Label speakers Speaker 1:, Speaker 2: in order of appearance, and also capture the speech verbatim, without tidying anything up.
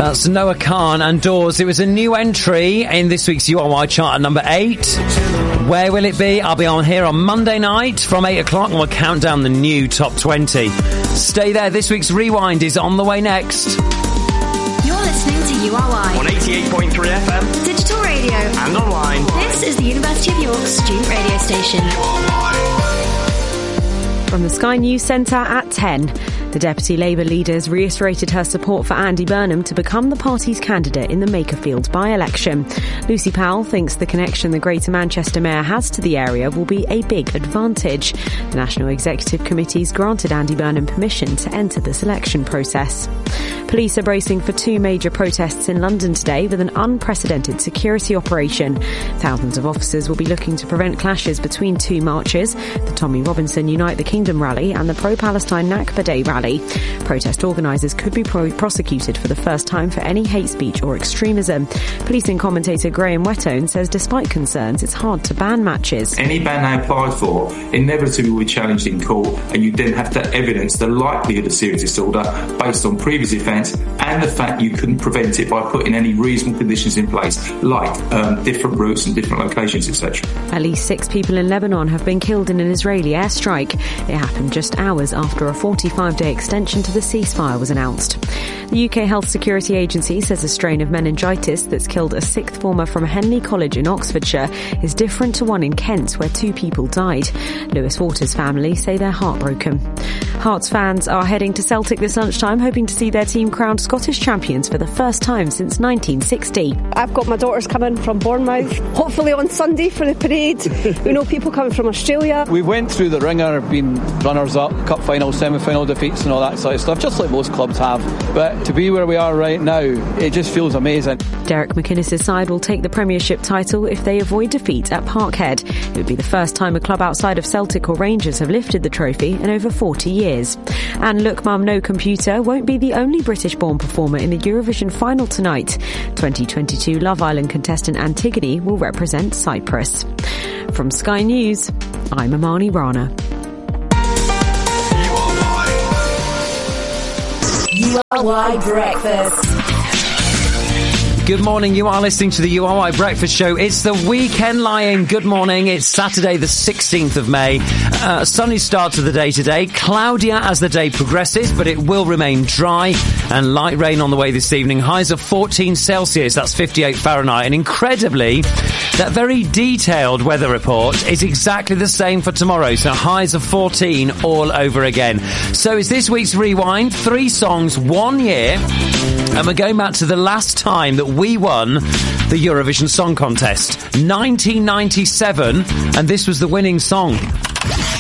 Speaker 1: That's Noah Khan and Doors. It was a new entry in this week's U R Y chart at number eight. Where will it be? I'll be on here on Monday night from eight o'clock and we'll count down the new top twenty. Stay there. This week's Rewind is on the way next.
Speaker 2: You're listening to U R Y
Speaker 3: on eighty-eight point three F M,
Speaker 2: digital radio
Speaker 3: and online.
Speaker 2: This is the University of York student radio station.
Speaker 4: From the Sky News Centre at ten. The Deputy Labour leader has reiterated her support for Andy Burnham to become the party's candidate in the Makerfield by-election. Lucy Powell thinks the connection the Greater Manchester Mayor has to the area will be a big advantage. The National Executive Committee's granted Andy Burnham permission to enter the selection process. Police are bracing for two major protests in London today with an unprecedented security operation. Thousands of officers will be looking to prevent clashes between two marches, the Tommy Robinson Unite the Kingdom rally and the pro-Palestine Nakba Day rally. Protest organisers could be pro- prosecuted for the first time for any hate speech or extremism. Policing commentator Graham Whettone says despite concerns, it's hard to ban matches.
Speaker 5: Any ban they applied for inevitably will be challenged in court, and you then have to evidence the likelihood of serious disorder based on previous offence and the fact you couldn't prevent it by putting any reasonable conditions in place, like um, different routes and different locations, et cetera.
Speaker 4: At least six people in Lebanon have been killed in an Israeli airstrike. It happened just hours after a forty-five day extension to the ceasefire was announced. The U K Health Security Agency says a strain of meningitis that's killed a sixth former from Henley College in Oxfordshire is different to one in Kent where two people died. Lewis Waters' family say they're heartbroken. Hearts fans are heading to Celtic this lunchtime, hoping to see their team crowned Scottish champions for the first time since nineteen sixty.
Speaker 6: I've got my daughters coming from Bournemouth, hopefully on Sunday for the parade. We know people coming from Australia.
Speaker 7: We went through the ringer, been runners-up, cup final, semi-final defeats and all that sort of stuff, just like most clubs have. But to be where we are right now, it just feels amazing.
Speaker 4: Derek McInnes' side will take the Premiership title if they avoid defeat at Parkhead. It would be the first time a club outside of Celtic or Rangers have lifted the trophy in over forty years. And Look Mum No Computer won't be the only British-born performer in the Eurovision final tonight. twenty twenty-two Love Island contestant Antigone will represent Cyprus. From Sky News, I'm Amani Rana.
Speaker 2: U R Y Breakfast.
Speaker 1: Good morning, you are listening to the U R Y Breakfast Show. It's the weekend lying. Good morning, it's Saturday the sixteenth of May. Uh, sunny start to the day today, cloudier as the day progresses, but it will remain dry and light rain on the way this evening. Highs of fourteen Celsius, that's fifty-eight Fahrenheit, and incredibly, that very detailed weather report is exactly the same for tomorrow, so highs of fourteen all over again. So it's this week's Rewind, three songs, one year, and we're going back to the last time that we won the Eurovision Song Contest, nineteen ninety-seven, and this was the winning song.